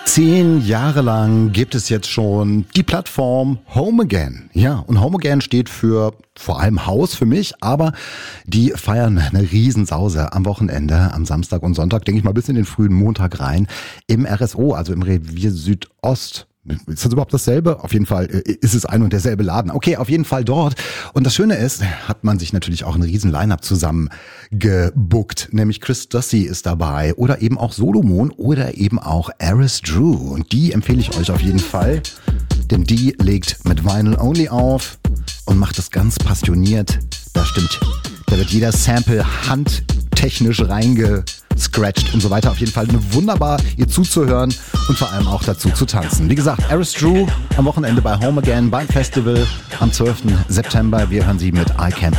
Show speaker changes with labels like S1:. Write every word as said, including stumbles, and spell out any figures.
S1: Zehn Jahre lang gibt es jetzt schon die Plattform Home Again. Ja, und Home Again steht für vor allem Haus für mich, aber die feiern eine Riesensause am Wochenende, am Samstag und Sonntag, denke ich mal bis in den frühen Montag rein, im R S O, also im Revier Südost. Ist das überhaupt dasselbe? Auf jeden Fall ist es ein und derselbe Laden. Okay, auf jeden Fall dort. Und das Schöne ist, hat man sich natürlich auch ein riesen Line-Up zusammen gebuckt. Nämlich Chris Dossi ist dabei oder eben auch Solomon oder eben auch Aris Drew. Und die empfehle ich euch auf jeden Fall, denn die legt mit Vinyl Only auf und macht das ganz passioniert. Da stimmt, da wird jeder Sample handtechnisch reingescratcht und so weiter. Auf jeden Fall eine wunderbar, ihr zuzuhören und vor allem auch dazu zu tanzen. Wie gesagt, Aris Drew am Wochenende bei Home Again beim Festival am zwölften September. Wir hören sie mit I Can't